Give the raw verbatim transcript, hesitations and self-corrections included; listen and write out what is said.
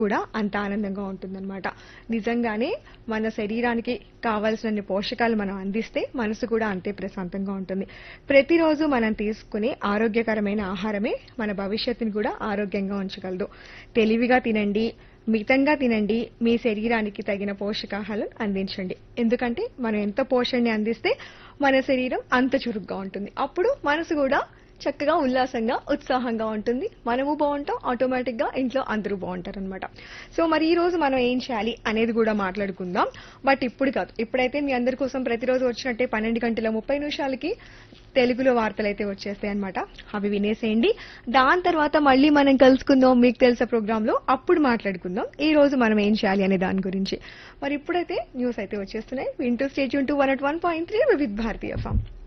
కూడా అంత ఆనందంగా ఉంటుందన్నమాట. నిజంగానే మన శరీరానికి కావాల్సినన్ని పోషకాలు మనం అందిస్తే మనసు కూడా అంతే ప్రశాంతంగా ఉంటుంది. ప్రతిరోజు మనం తీసుకునే ఆరోగ్యకరమైన ఆహారమే మన భవిష్యత్తుని కూడా ఆరోగ్యంగా ఉంచగలదు. తెలివిగా తినండి, మితంగా తినండి, మీ శరీరానికి తగిన పోషకాహారం అందించండి. ఎందుకంటే మనం ఎంత పోషణని అందిస్తే మన శరీరం అంత చురుగ్గా ఉంటుంది. అప్పుడు మనసు కూడా చక్కగా ఉల్లాసంగా ఉత్సాహంగా ఉంటుంది. మనము బాగుంటాం, ఆటోమేటిక్ గా ఇంట్లో అందరూ బాగుంటారనమాట. సో మరి ఈ రోజు మనం ఏం చేయాలి అనేది కూడా మాట్లాడుకుందాం. బట్ ఇప్పుడు కాదు, ఇప్పుడైతే మీ అందరి కోసం ప్రతిరోజు వచ్చినట్టే పన్నెండు గంటల ముప్పై నిమిషాలకి తెలుగులో వార్తలు అయితే వచ్చేస్తాయి అనమాట. అవి వినేసేయండి. దాని తర్వాత మళ్ళీ మనం కలుసుకుందాం మీకు తెలుసా ప్రోగ్రామ్ లో. అప్పుడు మాట్లాడుకుందాం ఈ రోజు మనం ఏం చేయాలి అనే దాని గురించి. మరి ఇప్పుడైతే న్యూస్ అయితే వచ్చేస్తున్నాయి. వింటూ స్టేజ్ ఉంటూ one at one point three with Bharatiya FM.